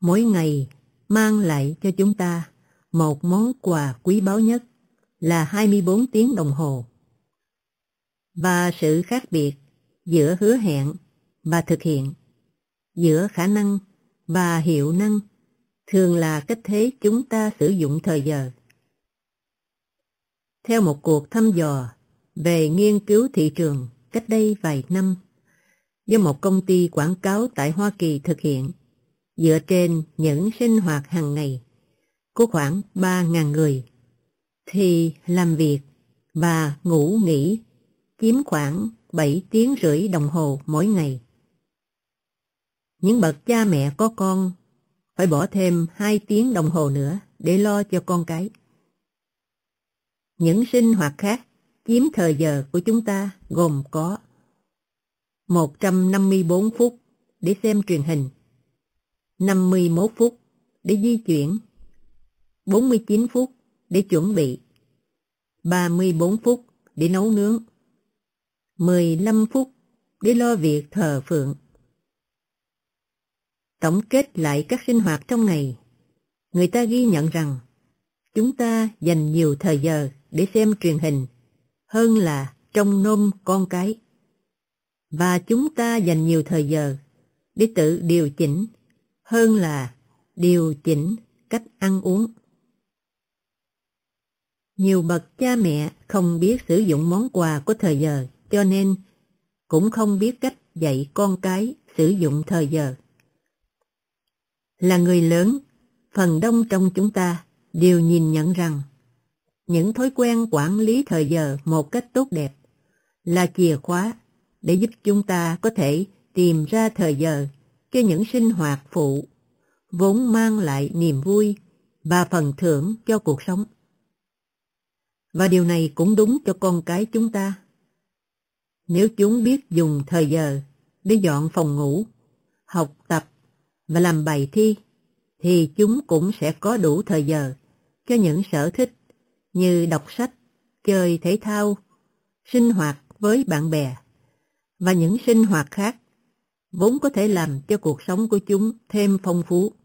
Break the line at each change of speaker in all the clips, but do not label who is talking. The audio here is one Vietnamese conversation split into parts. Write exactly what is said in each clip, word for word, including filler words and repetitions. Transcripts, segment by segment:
Mỗi ngày mang lại cho chúng ta một món quà quý báu nhất là hai mươi bốn tiếng đồng hồ. Và sự khác biệt giữa hứa hẹn và thực hiện, giữa khả năng và hiệu năng, thường là cách thế chúng ta sử dụng thời giờ. Theo một cuộc thăm dò về nghiên cứu thị trường cách đây vài năm, do một công ty quảng cáo tại Hoa Kỳ thực hiện, dựa trên những sinh hoạt hàng ngày của khoảng ba nghìn người, thì làm việc và ngủ nghỉ chiếm khoảng bảy tiếng rưỡi đồng hồ mỗi ngày. Những bậc cha mẹ có con phải bỏ thêm hai tiếng đồng hồ nữa để lo cho con cái. Những sinh hoạt khác chiếm thời giờ của chúng ta gồm có một trăm năm mươi bốn phút để xem truyền hình, năm mươi mốt phút để di chuyển, bốn mươi chín phút để chuẩn bị, ba mươi bốn phút để nấu nướng, mười lăm phút để lo việc thờ phượng. Tổng kết lại các sinh hoạt trong ngày, người ta ghi nhận rằng chúng ta dành nhiều thời giờ để xem truyền hình hơn là trông nom con cái. Và chúng ta dành nhiều thời giờ để tự điều chỉnh hơn là điều chỉnh cách ăn uống. Nhiều bậc cha mẹ không biết sử dụng món quà của thời giờ, cho nên cũng không biết cách dạy con cái sử dụng thời giờ. Là người lớn, phần đông trong chúng ta đều nhìn nhận rằng những thói quen quản lý thời giờ một cách tốt đẹp là chìa khóa để giúp chúng ta có thể tìm ra thời giờ cho những sinh hoạt phụ vốn mang lại niềm vui và phần thưởng cho cuộc sống. Và điều này cũng đúng cho con cái chúng ta. Nếu chúng biết dùng thời giờ để dọn phòng ngủ, học tập và làm bài thi, thì chúng cũng sẽ có đủ thời giờ cho những sở thích như đọc sách, chơi thể thao, sinh hoạt với bạn bè và những sinh hoạt khác vốn có thể làm cho cuộc sống của chúng thêm phong phú.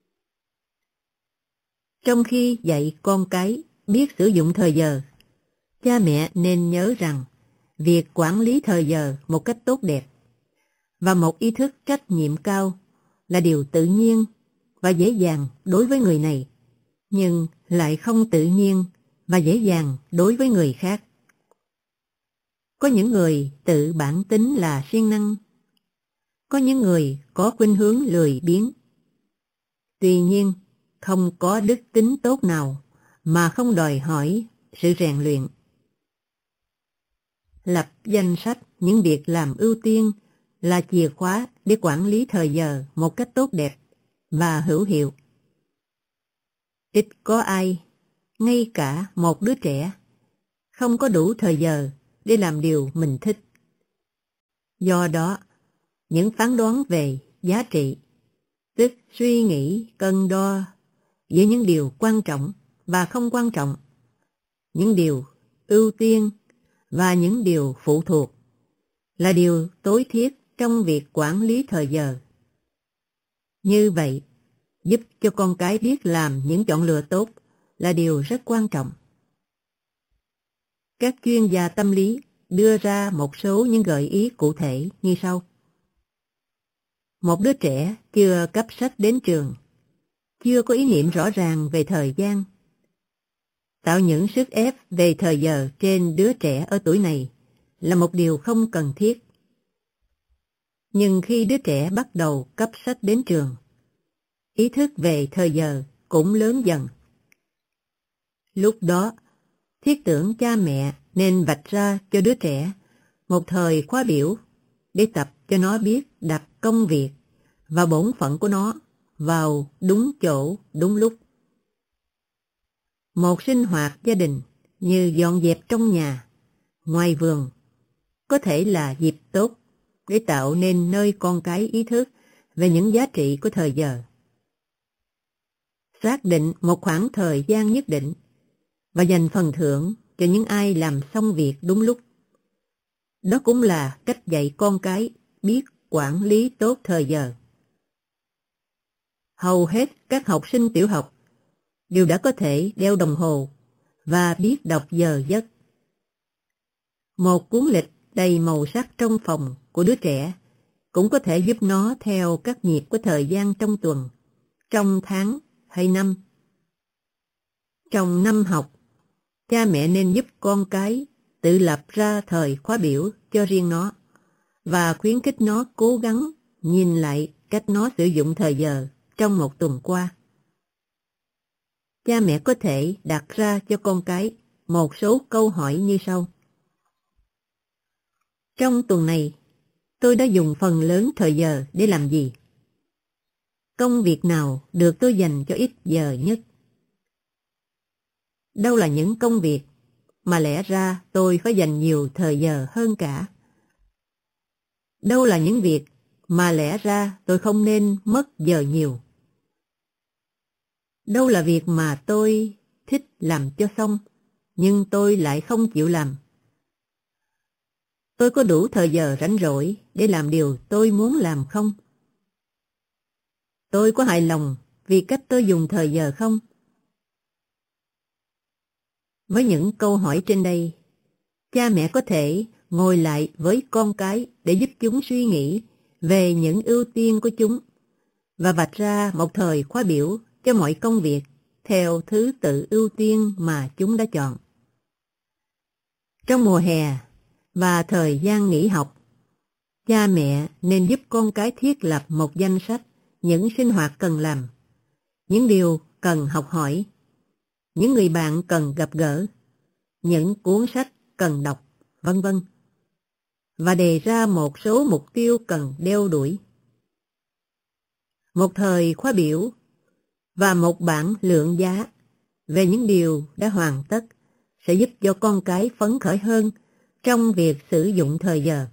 Trong khi dạy con cái biết sử dụng thời giờ, cha mẹ nên nhớ rằng việc quản lý thời giờ một cách tốt đẹp và một ý thức trách nhiệm cao là điều tự nhiên và dễ dàng đối với người này, nhưng lại không tự nhiên và dễ dàng đối với người khác. Có những người tự bản tính là siêng năng, có những người có khuynh hướng lười biếng. Tuy nhiên, không có đức tính tốt nào mà không đòi hỏi sự rèn luyện. Lập danh sách những việc làm ưu tiên là chìa khóa để quản lý thời giờ một cách tốt đẹp và hữu hiệu. Ít có ai, ngay cả một đứa trẻ, không có đủ thời giờ để làm điều mình thích. Do đó, những phán đoán về giá trị, tức suy nghĩ cân đo giữa những điều quan trọng và không quan trọng, những điều ưu tiên và những điều phụ thuộc, là điều tối thiết trong việc quản lý thời giờ. Như vậy, giúp cho con cái biết làm những chọn lựa tốt là điều rất quan trọng. Các chuyên gia tâm lý đưa ra một số những gợi ý cụ thể như sau. Một đứa trẻ chưa cấp sách đến trường, chưa có ý niệm rõ ràng về thời gian. Tạo những sức ép về thời giờ trên đứa trẻ ở tuổi này là một điều không cần thiết. Nhưng khi đứa trẻ bắt đầu cấp sách đến trường, ý thức về thời giờ cũng lớn dần. Lúc đó, thiết tưởng cha mẹ nên vạch ra cho đứa trẻ một thời khóa biểu để tập cho nó biết đặt công việc và bổn phận của nó vào đúng chỗ, đúng lúc. Một sinh hoạt gia đình như dọn dẹp trong nhà, ngoài vườn, có thể là dịp tốt để tạo nên nơi con cái ý thức về những giá trị của thời giờ. Xác định một khoảng thời gian nhất định và dành phần thưởng cho những ai làm xong việc đúng lúc. Đó cũng là cách dạy con cái biết quản lý tốt thời giờ. hầu hết các học sinh tiểu học đều đã có thể đeo đồng hồ và biết đọc giờ giấc. Một cuốn lịch đầy màu sắc trong phòng của đứa trẻ cũng có thể giúp nó theo các nhịp của thời gian trong tuần, trong tháng hay năm. Trong năm học, cha mẹ nên giúp con cái tự lập ra thời khóa biểu cho riêng nó và khuyến khích nó cố gắng nhìn lại cách nó sử dụng thời giờ trong một tuần qua. Cha mẹ có thể đặt ra cho con cái một số câu hỏi như sau. Trong tuần này, tôi đã dùng phần lớn thời giờ để làm gì? Công việc nào được tôi dành cho ít giờ nhất? Đâu là những công việc mà lẽ ra tôi phải dành nhiều thời giờ hơn cả? Đâu là những việc mà lẽ ra tôi không nên mất giờ nhiều? Đâu là việc mà tôi thích làm cho xong, nhưng tôi lại không chịu làm? Tôi có đủ thời giờ rảnh rỗi để làm điều tôi muốn làm không? Tôi có hài lòng vì cách tôi dùng thời giờ không? Với những câu hỏi trên đây, cha mẹ có thể ngồi lại với con cái để giúp chúng suy nghĩ về những ưu tiên của chúng và vạch ra một thời khóa biểu cho mọi công việc theo thứ tự ưu tiên mà chúng đã chọn. Trong mùa hè và thời gian nghỉ học, cha mẹ nên giúp con cái thiết lập một danh sách những sinh hoạt cần làm, những điều cần học hỏi, những người bạn cần gặp gỡ, những cuốn sách cần đọc, vân vân, và đề ra một số mục tiêu cần đeo đuổi. Một thời khóa biểu và một bảng lượng giá về những điều đã hoàn tất sẽ giúp cho con cái phấn khởi hơn trong việc sử dụng thời giờ.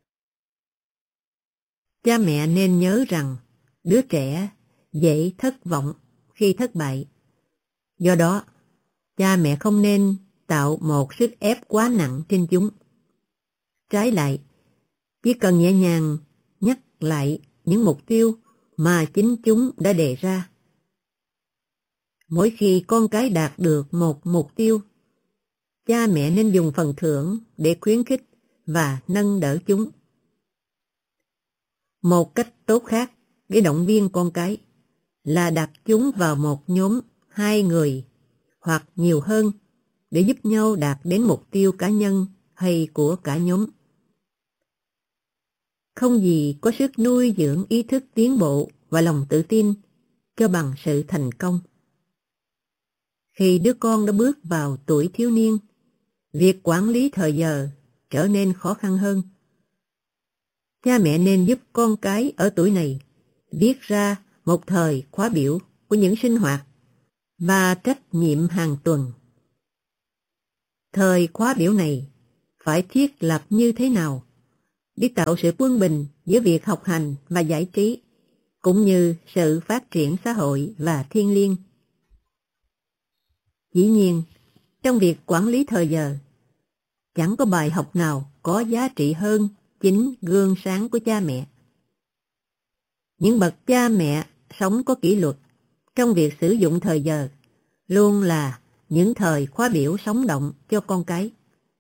Cha mẹ nên nhớ rằng đứa trẻ dễ thất vọng khi thất bại. Do đó, cha mẹ không nên tạo một sức ép quá nặng trên chúng. Trái lại, chỉ cần nhẹ nhàng nhắc lại những mục tiêu mà chính chúng đã đề ra. Mỗi khi con cái đạt được một mục tiêu, cha mẹ nên dùng phần thưởng để khuyến khích và nâng đỡ chúng. Một cách tốt khác để động viên con cái là đặt chúng vào một nhóm hai người hoặc nhiều hơn để giúp nhau đạt đến mục tiêu cá nhân hay của cả nhóm. Không gì có sức nuôi dưỡng ý thức tiến bộ và lòng tự tin cho bằng sự thành công. Khi đứa con đã bước vào tuổi thiếu niên, việc quản lý thời giờ trở nên khó khăn hơn. Cha mẹ nên giúp con cái ở tuổi này viết ra một thời khóa biểu của những sinh hoạt và trách nhiệm hàng tuần. Thời khóa biểu này phải thiết lập như thế nào để tạo sự quân bình giữa việc học hành và giải trí, cũng như sự phát triển xã hội và thiêng liêng. Dĩ nhiên, trong việc quản lý thời giờ, chẳng có bài học nào có giá trị hơn chính gương sáng của cha mẹ. Những bậc cha mẹ sống có kỷ luật trong việc sử dụng thời giờ luôn là những thời khóa biểu sống động cho con cái.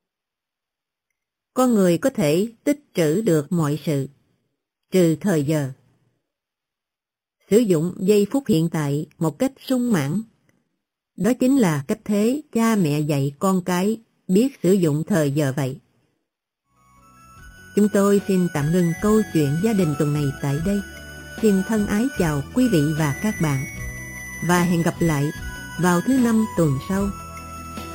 Con người có thể tích trữ được mọi sự, trừ thời giờ. Sử dụng giây phút hiện tại một cách sung mãn. Đó chính là cách thế cha mẹ dạy con cái biết sử dụng thời giờ vậy. Chúng tôi xin tạm ngừng câu chuyện gia đình tuần này tại đây. Xin thân ái chào quý vị và các bạn. Và hẹn gặp lại vào thứ năm tuần sau.